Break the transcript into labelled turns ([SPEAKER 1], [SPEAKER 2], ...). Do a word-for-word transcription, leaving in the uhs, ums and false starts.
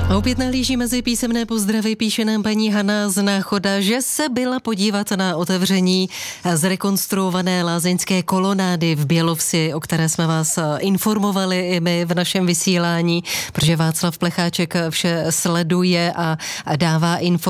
[SPEAKER 1] A opět nahlíží mezi písemné pozdravy, píše nám paní Hana z Náchoda, že se byla podívat na otevření zrekonstruované lázeňské kolonády v Bělovsi, o které jsme vás informovali i my v našem vysílání, protože Václav Plecháček vše sleduje a dává informace.